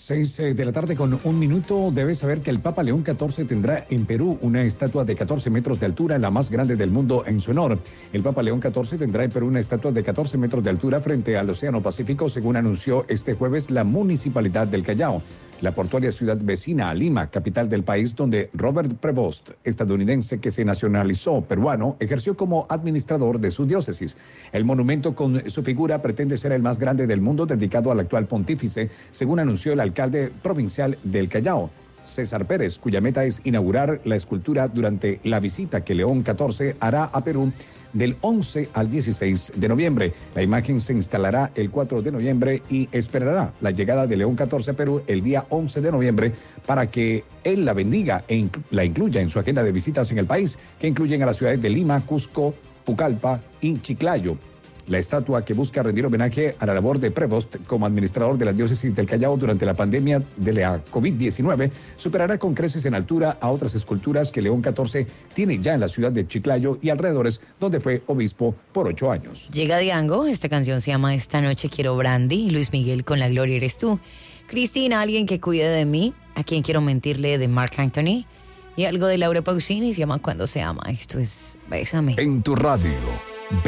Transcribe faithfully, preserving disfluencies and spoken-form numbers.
Seis eh, de la tarde con un minuto. Debes saber que el Papa León catorce tendrá en Perú una estatua de catorce metros de altura, la más grande del mundo en su honor. El Papa León catorce tendrá en Perú una estatua de catorce metros de altura frente al Océano Pacífico, según anunció este jueves la Municipalidad del Callao, la portuaria ciudad vecina a Lima, capital del país, donde Robert Prevost, estadounidense que se nacionalizó peruano, ejerció como administrador de su diócesis. El monumento con su figura pretende ser el más grande del mundo dedicado al actual pontífice, según anunció el alcalde provincial del Callao, César Pérez, cuya meta es inaugurar la escultura durante la visita que León catorce hará a Perú del once al dieciséis de noviembre. La imagen se instalará el cuatro de noviembre y esperará la llegada de León catorce a Perú el día once de noviembre para que él la bendiga e inclu- la incluya en su agenda de visitas en el país, que incluyen a las ciudades de Lima, Cusco, Pucallpa y Chiclayo. La estatua, que busca rendir homenaje a la labor de Prevost como administrador de la diócesis del Callao durante la pandemia de la COVID diecinueve, superará con creces en altura a otras esculturas que León catorce tiene ya en la ciudad de Chiclayo y alrededores, donde fue obispo por ocho años. Llega Diango, esta canción se llama Esta noche quiero brandy, Luis Miguel con La gloria eres tú. Cristina, alguien que cuide de mí, a quien quiero mentirle, de Marc Anthony. Y algo de Laura Pausini, se llama Cuando se ama. Esto es Bésame. En tu radio.